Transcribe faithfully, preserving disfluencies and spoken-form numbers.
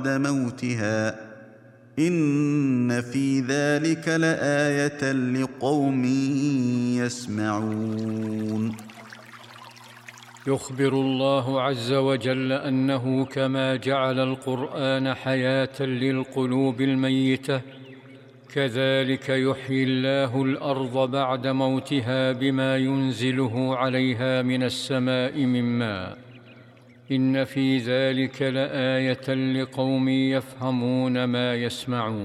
موتها إن في ذلك لآية لقوم يسمعون. يخبر الله عز وجل أنه كما جعل القرآن حياة للقلوب الميتة كذلك يحيي الله الأرض بعد موتها بما ينزله عليها من السماء من ماء إن في ذلك لآية لقوم يفهمون ما يسمعون.